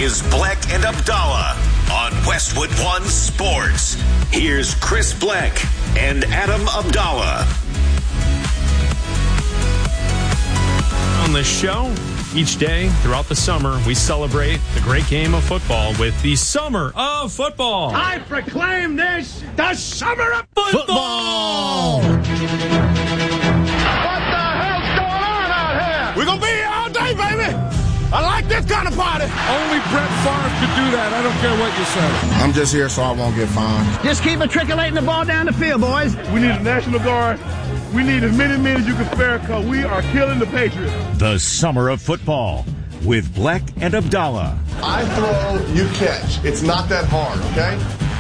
is Bleck and Abdallah on Westwood One Sports. Here's Chris Bleck and Adam Abdallah. On the show, each day throughout the summer, we celebrate the great game of football with the Summer of Football. I proclaim this the Summer of Football! What the hell's going on out here? We're going to be here all day, baby! I like this kind of party! Only Brett Favre could do that. I don't care what you say. I'm just here so I won't get fined. Just keep matriculating the ball down the field, boys. We need a National Guard. We need as many men as you can spare because we are killing the Patriots. The Summer of Football with Bleck and Abdallah. I throw, you catch. It's not that hard, okay?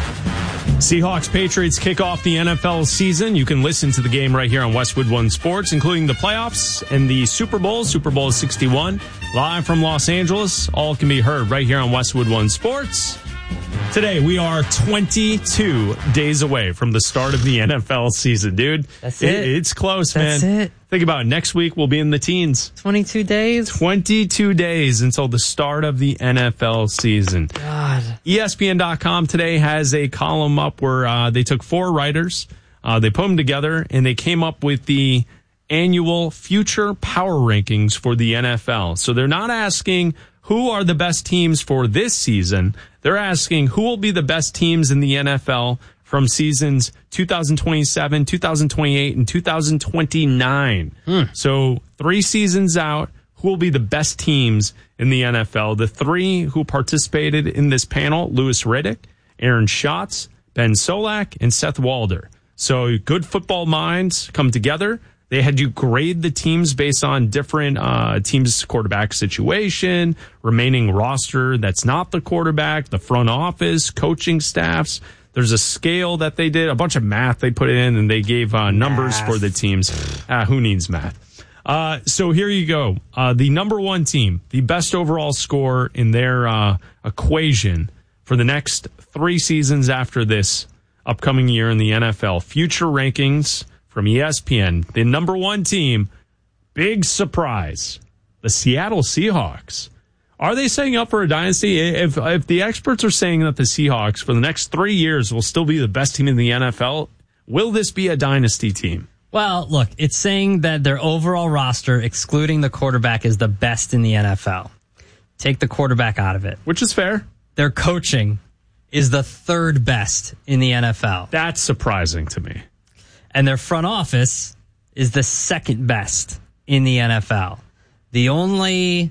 Seahawks Patriots kick off the NFL season. You can listen to the game right here on Westwood One Sports, including the playoffs and the Super Bowl 61, live from Los Angeles. All can be heard right here on Westwood One Sports. Today, we are 22 days away from the start of the NFL season, dude. That's it. It's close, man. That's it. Think about it. Next week, we'll be in the teens. 22 days? 22 days until the start of the NFL season. God. ESPN.com today has a column up where they took 4 writers, they put them together, and they came up with the annual future power rankings for the NFL. So they're not asking who are the best teams for this season. They're asking who will be the best teams in the NFL from seasons 2027, 2028, and 2029. So 3 seasons out, who will be the best teams in the NFL? The 3 who participated in this panel, Louis Riddick, Aaron Schatz, Ben Solak, and Seth Walder. So good football minds come together. They had you grade the teams based on different teams' quarterback situation, remaining roster that's not the quarterback, the front office, coaching staffs. There's a scale that they did, a bunch of math they put in, and they gave numbers for the teams. Who needs math? So here you go. The number 1 team, the best overall score in their equation for the next 3 seasons after this upcoming year in the NFL. Future rankings from ESPN, the number 1 team, big surprise, the Seattle Seahawks. Are they setting up for a dynasty? If the experts are saying that the Seahawks for the next 3 years will still be the best team in the NFL, will this be a dynasty team? Well, look, it's saying that their overall roster, excluding the quarterback, is the best in the NFL. Take the quarterback out of it. Which is fair. Their coaching is the 3rd best in the NFL. That's surprising to me. And their front office is the 2nd best in the NFL. The only,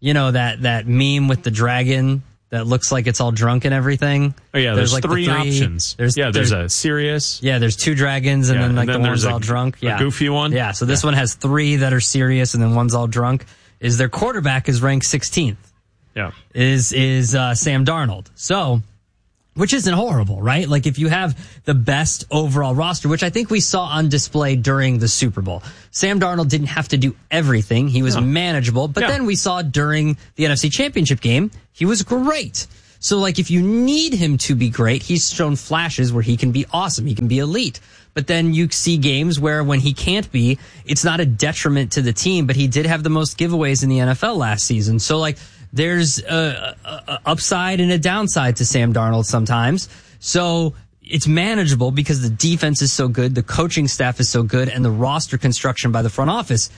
that meme with the dragon that looks like it's all drunk and everything. Oh, yeah, there's like 3 options. There's a serious. Yeah, there's 2 dragons and then the one's all drunk. Yeah. A goofy one. Yeah, so this one has 3 that are serious and then one's all drunk. Is their quarterback is ranked 16th. Yeah. Is Sam Darnold. So, which isn't horrible, right? Like if you have the best overall roster, which I think we saw on display during the Super Bowl. Sam Darnold didn't have to do everything. He was manageable. But then we saw during the NFC Championship game, he was great. So like if you need him to be great, he's shown flashes where he can be awesome. He can be elite. But then you see games where when he can't be, it's not a detriment to the team, but he did have the most giveaways in the NFL last season. So like, there's a upside and a downside to Sam Darnold sometimes. So it's manageable because the defense is so good, the coaching staff is so good, and the roster construction by the front office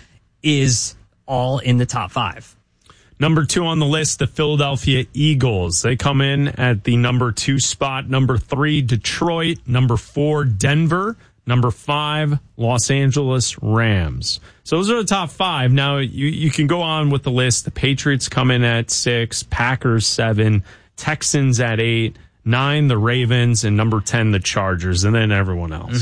is all in the top 5. Number 2 on the list, the Philadelphia Eagles. They come in at the number 2 spot. Number 3, Detroit. Number 4, Denver. Number 5, Los Angeles Rams. So those are the top 5. Now, you can go on with the list. The Patriots come in at 6, Packers 7, Texans at 8, 9, the Ravens, and number 10, the Chargers, and then everyone else.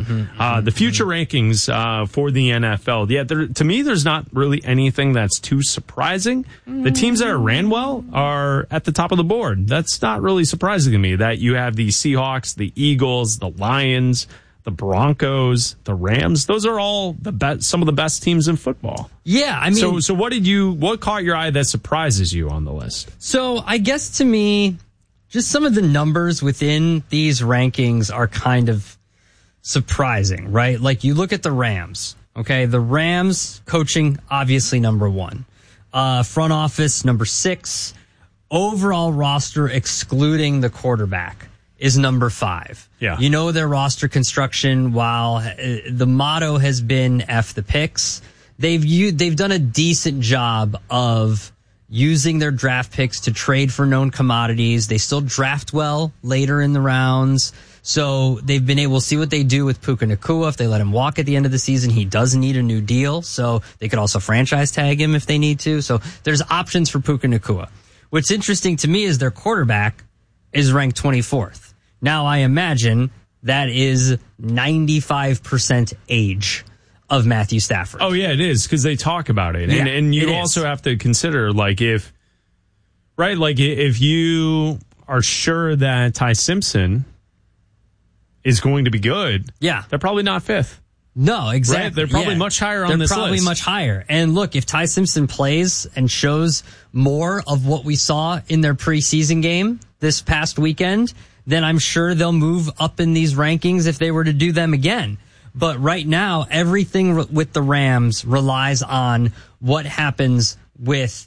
The future rankings for the NFL, to me, there's not really anything that's too surprising. The teams that ran well are at the top of the board. That's not really surprising to me that you have the Seahawks, the Eagles, the Lions, the Broncos, the Rams. Those are all some of the best teams in football. Yeah, I mean, so what caught your eye that surprises you on the list? So I guess to me, just some of the numbers within these rankings are kind of surprising, right? Like you look at the Rams, okay? The Rams coaching, obviously number 1. Front office, number 6. overall roster excluding the quarterback is number 5. Yeah. You know their roster construction, while the motto has been F the picks, they've done a decent job of using their draft picks to trade for known commodities. They still draft well later in the rounds. So they've been able to see what they do with Puka Nacua. If they let him walk at the end of the season, he does need a new deal. So they could also franchise tag him if they need to. So there's options for Puka Nacua. What's interesting to me is their quarterback is ranked 24th. Now I imagine that is 95% age of Matthew Stafford. Oh yeah, it is, because they talk about it. Yeah, and you also have to consider, like, if you are sure that Ty Simpson is going to be good, yeah, they're probably not 5th. No, exactly. Right? They're probably much higher on this list. They're probably much higher. And look, if Ty Simpson plays and shows more of what we saw in their preseason game this past weekend, then I'm sure they'll move up in these rankings if they were to do them again. But right now, everything with the Rams relies on what happens with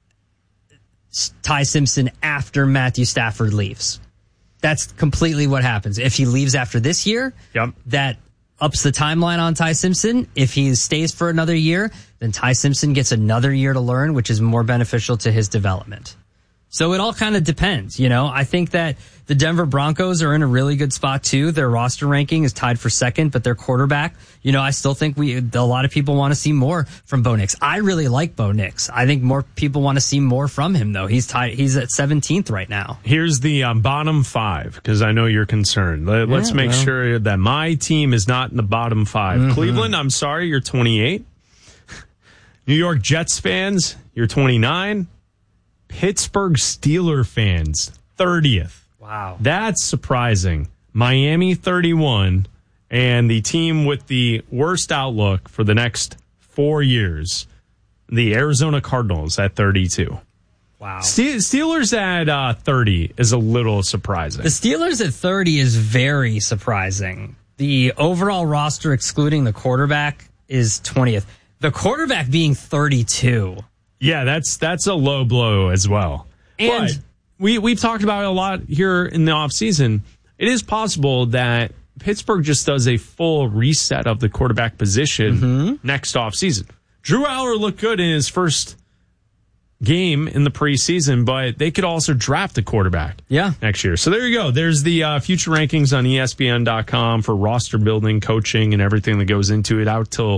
Ty Simpson after Matthew Stafford leaves. That's completely what happens. If he leaves after this year, that ups the timeline on Ty Simpson. If he stays for another year, then Ty Simpson gets another year to learn, which is more beneficial to his development. So it all kind of depends, you know. I think that the Denver Broncos are in a really good spot too. Their roster ranking is tied for 2nd, but their quarterback, you know, I still think a lot of people want to see more from Bo Nix. I really like Bo Nix. I think more people want to see more from him though. He's at 17th right now. Here's the bottom 5, because I know you're concerned. Let's make sure that my team is not in the bottom 5. Mm-hmm. Cleveland, I'm sorry, you're 28. New York Jets fans, you're 29. Pittsburgh Steelers fans, 30th. Wow. That's surprising. Miami, 31. And the team with the worst outlook for the next 4 years, the Arizona Cardinals at 32. Wow. Steelers at 30 is a little surprising. The Steelers at 30 is very surprising. The overall roster, excluding the quarterback, is 20th. The quarterback being 32. Yeah, that's a low blow as well. And but we've talked about it a lot here in the offseason. It is possible that Pittsburgh just does a full reset of the quarterback position next offseason. Drew Aller looked good in his first game in the preseason, but they could also draft a quarterback next year. So there you go. There's the future rankings on ESPN.com for roster building, coaching, and everything that goes into it out till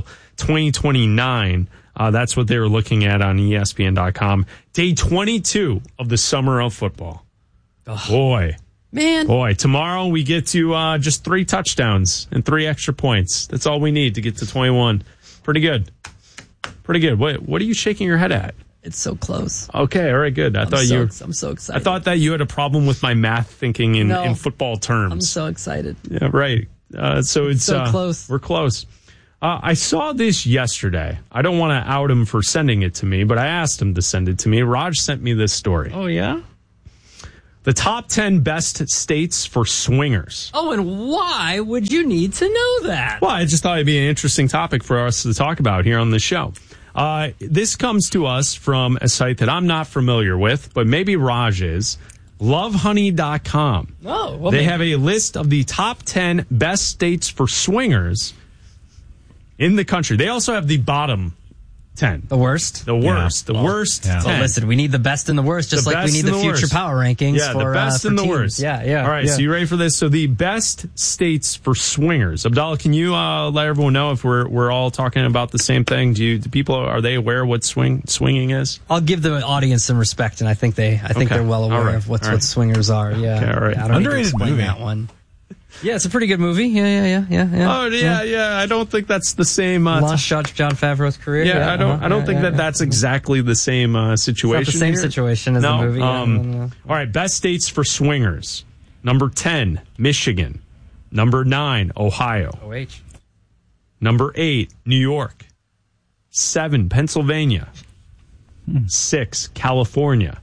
2029. That's what they were looking at on ESPN.com. Day 22 of the summer of football. Oh, boy. Man. Boy, tomorrow we get to just 3 touchdowns and 3 extra points. That's all we need to get to 21. Pretty good. Pretty good. What are you shaking your head at? It's so close. Okay, all right, good. I'm so excited. I thought that you had a problem with my math thinking in football terms. I'm so excited. Yeah, right. So it's so close. We're close. I saw this yesterday. I don't want to out him for sending it to me, but I asked him to send it to me. Raj sent me this story. Oh, yeah? The top 10 best states for swingers. Oh, and why would you need to know that? Well, I just thought it'd be an interesting topic for us to talk about here on the show. This comes to us from a site that I'm not familiar with, but maybe Raj is. Lovehoney.com. Oh, well, they have a list of the top 10 best states for swingers in the country. They also have the bottom 10. The worst? The worst. Yeah. The worst 10. Well, listen, we need the best and the worst, just like we need the future power rankings for the best and the teams. worst. Yeah. All right, so you ready for this? So the best states for swingers. Abdallah, can you let everyone know if we're all talking about the same thing? Do people, are they aware what swinging is? I'll give the audience some respect, and I think they're well aware of what swingers are. Yeah. Okay, all right. I don't need to explain that one. Yeah, it's a pretty good movie. Yeah. Oh, yeah. I don't think that's the same. Launched Jon Favreau's career. Yeah, I don't think that's exactly the same situation. It's not the same situation as the movie. All right, best states for swingers. Number 10, Michigan. Number 9, Ohio. OH. Number 8, New York. 7, Pennsylvania. 6, California.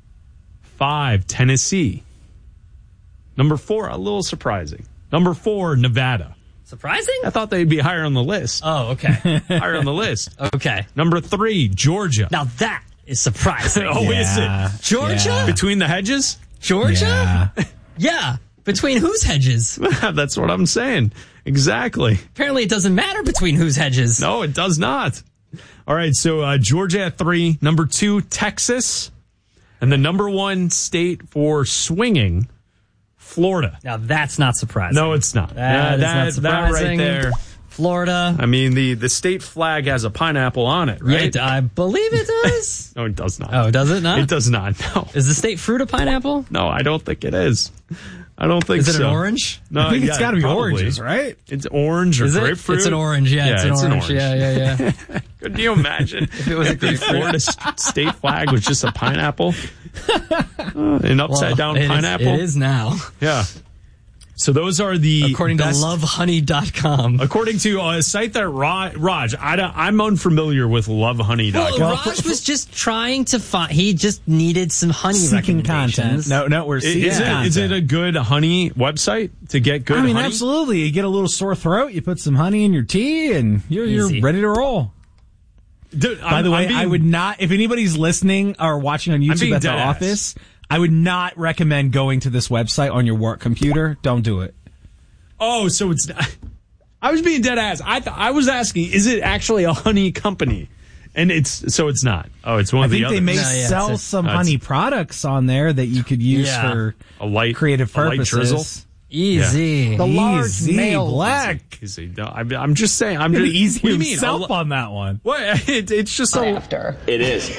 5, Tennessee. Number 4, a little surprising. Number 4, Nevada. Surprising? I thought they'd be higher on the list. Oh, okay. Higher on the list. Okay. Number 3, Georgia. Now that is surprising. Is it? Georgia? Yeah. Between the hedges? Georgia? Yeah. Between whose hedges? That's what I'm saying. Exactly. Apparently it doesn't matter between whose hedges. No, it does not. All right, so Georgia at 3. Number 2, Texas. And the number 1 state for swinging, Florida. Now, that's not surprising. No, it's not. That is not surprising. That right there. Florida. I mean, the state flag has a pineapple on it, right? Yeah, I believe it does. No, it does not. Oh, does it not? It does not, no. Is the state fruit a pineapple? No, I don't think it is. I don't think so. Is it an orange? No, I think it's got to be probably oranges, right? It's orange or Is it? grapefruit. It's an orange, yeah. It's an orange. Yeah. Could you imagine if it was a the Florida state flag was just a pineapple? An upside-down pineapple? It is now. Yeah. So those are the according best, to lovehoney.com. According to a site that Raj, I'm unfamiliar with lovehoney.com. Well, Raj was just trying to find. He just needed some honey seeking recommendations. content. No, we're seeking content. Is it a good honey website to get good honey? Absolutely. You get a little sore throat, you put some honey in your tea, and you're ready to roll. By the way, I would not, if anybody's listening or watching on YouTube at the office, I would not recommend going to this website on your work computer. Don't do it. Oh, so it's... I was being dead ass. I was asking, is it actually a honey company? And it's not. Oh, it's one of the others. I think they may sell some honey products on there that you could use for creative purposes. A light drizzle. Easy. The large male black. Easy. No, I'm just saying. I'm just easy what do you mean? Himself on that one. What? It's just so. After. It is.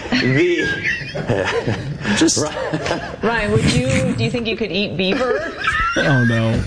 Just. Ryan, do you think you could eat beaver? Oh, no.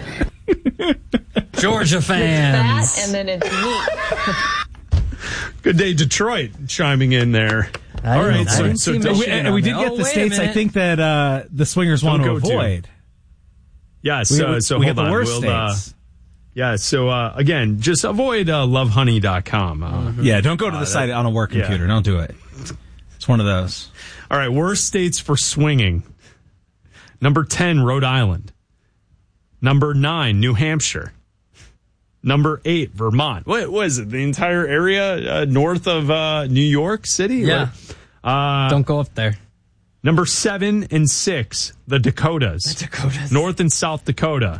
Georgia fans. It's fat and then it's meat. Good day, Detroit, chiming in there. All right, so we did get the states. I think that the swingers want to avoid. Yeah, so we get the worst states. Again, just avoid lovehoney.com. Yeah, don't go to the site on a work computer. Don't do it. It's one of those. All right, worst states for swinging. Number 10, Rhode Island. Number 9, New Hampshire. Number 8, Vermont. What was it? The entire area north of New York City? Yeah. Don't go up there. Number 7 and 6, the Dakotas. The Dakotas. North and South Dakota.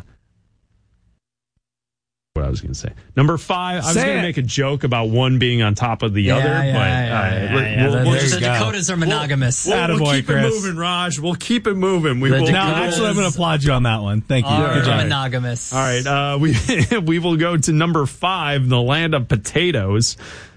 What I was going to say. Number 5, I was going to make a joke about one being on top of the other. The Dakotas are monogamous. We'll keep it moving, Raj. We'll keep it moving. Actually, I'm going to applaud you on that one. Thank you. Monogamous. All right. We will go to number 5, the land of potatoes,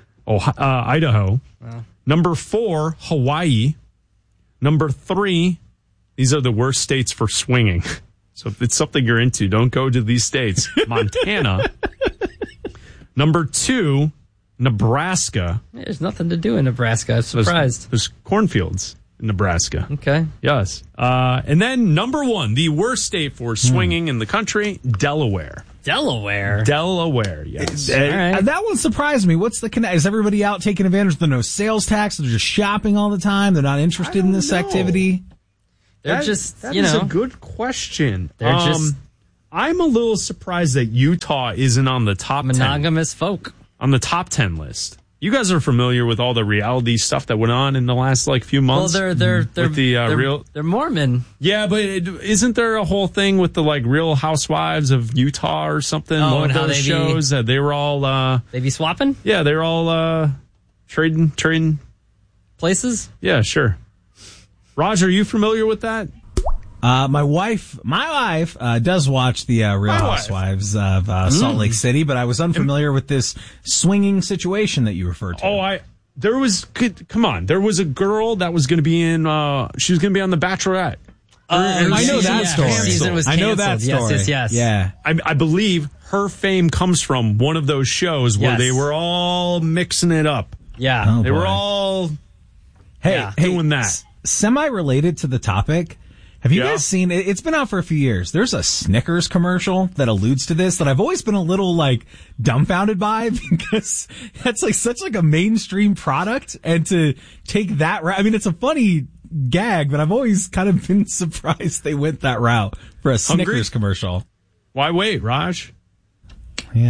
Idaho. Wow. Number 4, Hawaii. Number 3, these are the worst states for swinging. So if it's something you're into, don't go to these states. Montana. Number 2, Nebraska. There's nothing to do in Nebraska. I'm surprised. There's cornfields in Nebraska. Okay. Yes. And then number 1, the worst state for swinging in the country, Delaware. Delaware, yes. All right. That one surprised me. What's the connect? Is everybody out taking advantage of the no sales tax? They're just shopping all the time. They're not interested in this activity. They're that just, is a good question. They're just. I'm a little surprised that Utah isn't on the top monogamous 10, folk on the top 10 list. You guys are familiar with all the reality stuff that went on in the last few months. Well, they're real. They're Mormon. Yeah, but isn't there a whole thing with the Real Housewives of Utah or something? Oh, one of those shows that they were all they be swapping. Yeah, they were all trading places. Yeah, sure. Raj, are you familiar with that? My wife does watch the Real Housewives of Salt Lake City, but I was unfamiliar with this swinging situation that you referred to. There was a girl that was going to be in, she was going to be on The Bachelorette. I know that story. Season was canceled. I know that story. Yes. Yeah. I believe her fame comes from one of those shows where they were all mixing it up. Yeah. They were all doing that. Semi-related to the topic, have you guys seen it? It's been out for a few years. There's a Snickers commercial that alludes to this that I've always been a little dumbfounded by because that's such a mainstream product, and to take that route. I mean, it's a funny gag, but I've always kind of been surprised they went that route for a Snickers commercial. Why wait, Raj? Yeah,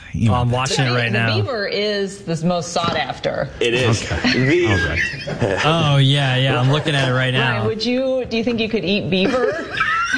I'm watching it right now. The Beaver is the most sought after. It is. Okay. All right. Oh, yeah. I'm looking at it right now. Ryan, do you think you could eat beaver?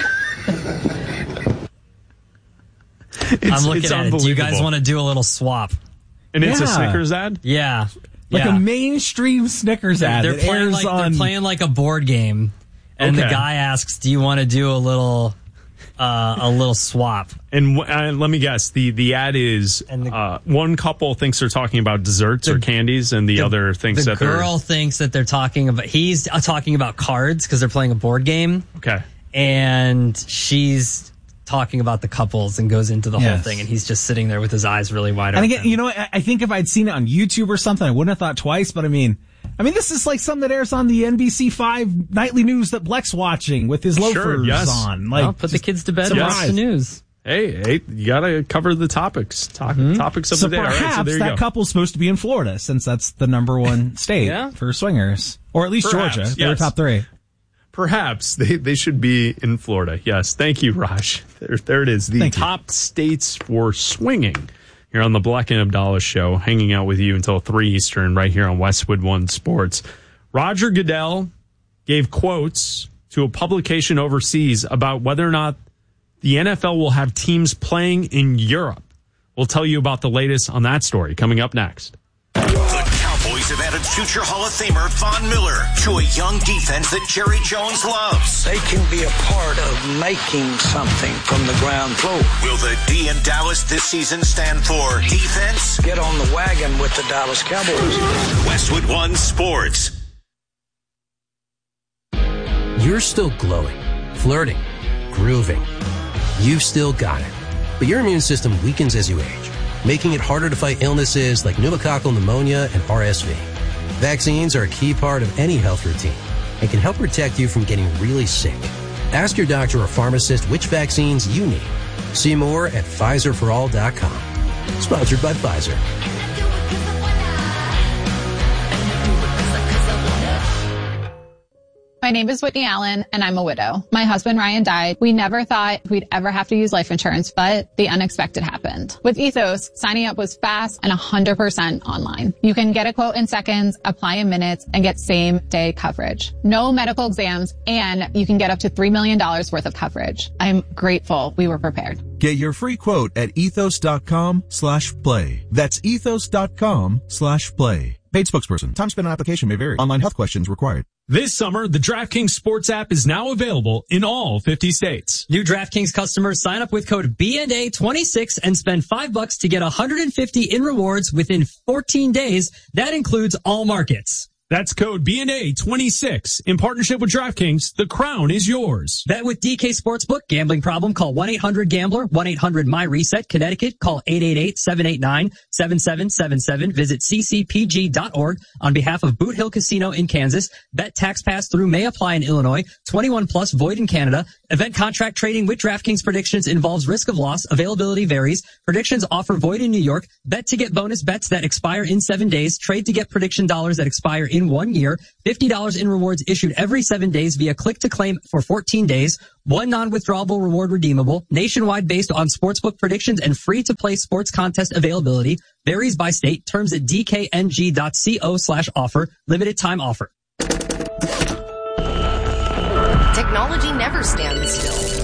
I'm looking at it. Do you guys want to do a little swap? And it's a Snickers ad? Yeah. Like a mainstream Snickers ad. They're playing like a board game. And the guy asks, do you want to do a little swap? And let me guess, the ad is one couple thinks they're talking about desserts or candies, and the other thinks that the girl thinks that they're talking about, he's talking about cards because they're playing a board game. Okay. And she's talking about the couples and goes into the whole thing, and he's just sitting there with his eyes really wide open. And again, you know, I think if I'd seen it on YouTube or something, I wouldn't have thought twice, but I mean, this is like something that airs on the NBC5 nightly news that Bleck's watching with his loafers on. Like, put the kids to bed and watch the news. Hey, you gotta cover the topics. Topics of the day. Perhaps right, so there you that go. couple's supposed to be in Florida, since that's the number one state for swingers. Or at least Georgia. They're top 3. Perhaps they should be in Florida. Yes. Thank you, Raj. There it is. The top states for swinging. Here on the Bleck and Abdallah Show, hanging out with you until 3 Eastern right here on Westwood One Sports. Roger Goodell gave quotes to a publication overseas about whether or not the NFL will have teams playing in Europe. We'll tell you about the latest on that story coming up next. The Cowboys have added future Hall of Famer Von Miller to a young defense that Jerry Jones loves. They can be a part of making something from the ground floor. Will the D in Dallas this season stand for defense? Get on the wagon with the Dallas Cowboys. Westwood One Sports. You're still glowing, flirting, grooving. You've still got it. But your immune system weakens as you age, making it harder to fight illnesses like pneumococcal pneumonia and RSV. Vaccines are a key part of any health routine and can help protect you from getting really sick. Ask your doctor or pharmacist which vaccines you need. See more at PfizerForAll.com. Sponsored by Pfizer. My name is Whitney Allen, and I'm a widow. My husband, Ryan, died. We never thought we'd ever have to use life insurance, but the unexpected happened. With Ethos, signing up was fast and 100% online. You can get a quote in seconds, apply in minutes, and get same-day coverage. No medical exams, and you can get up to $3 million worth of coverage. I'm grateful we were prepared. Get your free quote at ethos.com/play. That's ethos.com/play. Paid spokesperson. Time spent on application may vary. Online health questions required. This summer, the DraftKings Sports app is now available in all 50 states. New DraftKings customers sign up with code BNA26 and spend $5 to get $150 in rewards within 14 days. That includes all markets. That's code BNA26. In partnership with DraftKings, the crown is yours. Bet with DK Sportsbook. Gambling problem? Call 1-800-GAMBLER. 1-800-MY-RESET. Connecticut. Call 888-789-7777. Visit ccpg.org on behalf of Boot Hill Casino in Kansas. Bet tax pass through may apply in Illinois. 21 plus void in Canada. Event contract trading with DraftKings predictions involves risk of loss. Availability varies. Predictions offer void in New York. Bet to get bonus bets that expire in 7 days. Trade to get prediction dollars that expire in 1 year. $50 in rewards issued every 7 days via click to claim for 14 days. One non-withdrawable reward redeemable. Nationwide based on sportsbook predictions and free to play sports contest availability. Varies by state. Terms at dkng.co/offer. Limited time offer. Technology never stands still.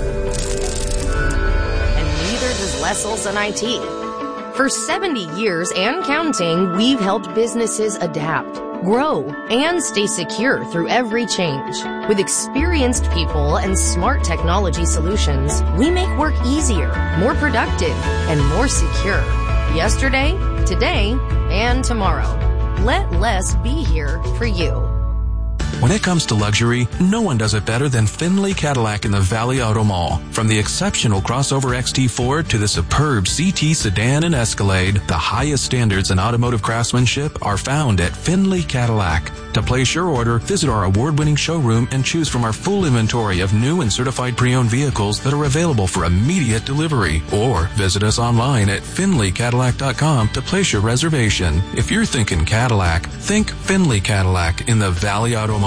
And neither does Lessel's and IT. For 70 years and counting, we've helped businesses adapt, grow, and stay secure through every change. With experienced people and smart technology solutions, we make work easier, more productive, and more secure. Yesterday, today, and tomorrow. Let Less be here for you. When it comes to luxury, no one does it better than Findlay Cadillac in the Valley Auto Mall. From the exceptional crossover XT4 to the superb CT sedan and Escalade, the highest standards in automotive craftsmanship are found at Findlay Cadillac. To place your order, visit our award-winning showroom and choose from our full inventory of new and certified pre-owned vehicles that are available for immediate delivery. Or visit us online at FindlayCadillac.com to place your reservation. If you're thinking Cadillac, think Findlay Cadillac in the Valley Auto Mall.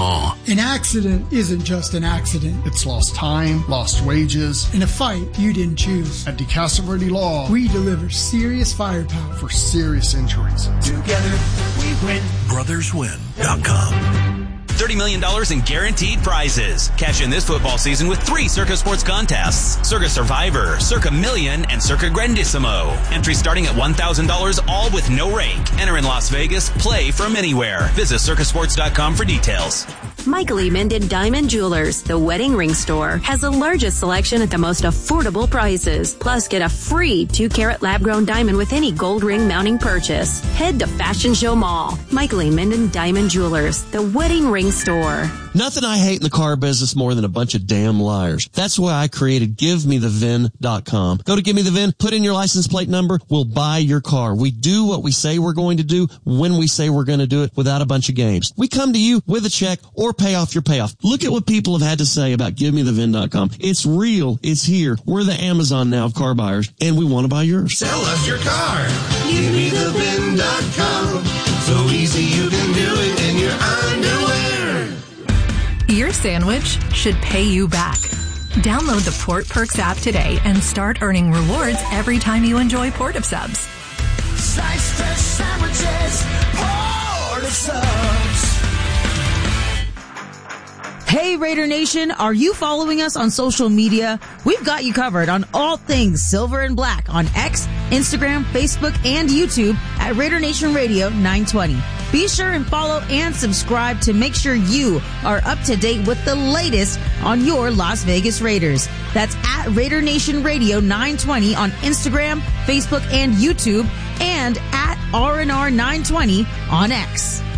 Mall. An accident isn't just an accident. It's lost time, lost wages. In a fight you didn't choose. At DeCastro Verde Law, we deliver serious firepower for serious injuries. Together we win. BrothersWin.com. $30 million in guaranteed prizes. Cash in this football season with 3 Circa Sports contests. Circa Survivor, Circa Million, and Circa Grandissimo. Entry starting at $1,000, all with no rake. Enter in Las Vegas. Play from anywhere. Visit circasports.com for details. Michael E. Minden Diamond Jewelers, the wedding ring store, has the largest selection at the most affordable prices. Plus, get a free 2-carat lab-grown diamond with any gold ring mounting purchase. Head to Fashion Show Mall. Michael E. Minden Diamond Jewelers, the wedding ring store. Nothing I hate in the car business more than a bunch of damn liars. That's why I created GiveMeTheVin.com. Go to Give Me the VIN, put in your license plate number, we'll buy your car. We do what we say we're going to do when we say we're going to do it without a bunch of games. We come to you with a check or pay off your payoff. Look at what people have had to say about GiveMeTheVin.com. It's real. It's here. We're the Amazon now of car buyers, and we want to buy yours. Sell us your car. GiveMeTheVin.com. So easy you can do it in your underwear. Your sandwich should pay you back. Download the Port Perks app today and start earning rewards every time you enjoy Port of Subs. Sliced fresh sandwiches, Port of Subs. Hey Raider Nation, are you following us on social media? We've got you covered on all things Silver and Black on X, Instagram, Facebook, and YouTube at Raider Nation Radio 920. Be sure and follow and subscribe to make sure you are up to date with the latest on your Las Vegas Raiders. That's at Raider Nation Radio 920 on Instagram, Facebook, and YouTube, and at RNR 920 on X.